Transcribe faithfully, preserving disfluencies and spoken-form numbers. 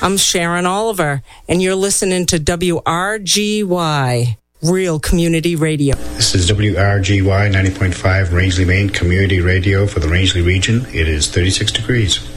I'm Sharon Oliver, and you're listening to W R G Y, Real Community Radio. This is W R G Y ninety point five Rangeley, Maine, Community Radio for the Rangeley region. It is thirty-six degrees.